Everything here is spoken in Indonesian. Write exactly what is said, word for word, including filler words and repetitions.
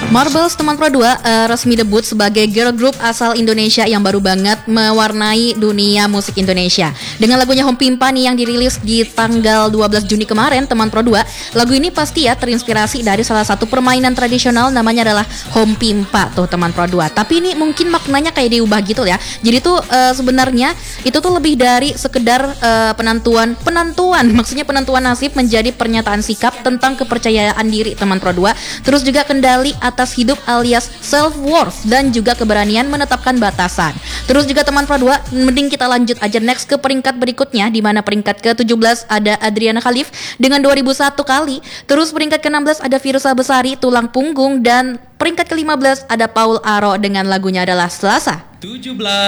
Marbles teman Pro dua uh, resmi debut sebagai girl group asal Indonesia yang baru banget mewarnai dunia musik Indonesia. Dengan lagunya Home Pimpa nih yang dirilis di tanggal dua belas Juni kemarin, teman Pro dua. Lagu ini pasti ya terinspirasi dari salah satu permainan tradisional namanya adalah Home Pimpa tuh teman Pro dua. Tapi ini mungkin maknanya kayak diubah gitu ya. Jadi tuh uh, sebenarnya itu tuh lebih dari sekedar uh, penentuan penentuan maksudnya penentuan nasib menjadi pernyataan sikap tentang kepercayaan diri teman Pro dua. Terus juga kendali atas hidup alias self-worth dan juga keberanian menetapkan batasan. Terus juga teman Pro dua, mending kita lanjut aja next ke peringkat berikutnya, di mana peringkat ke tujuh belas ada Adriana Khalif dengan dua ribu satu kali. Terus peringkat ke enam belas ada Firsa Besari, Tulang Punggung, dan peringkat ke lima belas ada Paul Aro dengan lagunya adalah Selasa. tujuh belas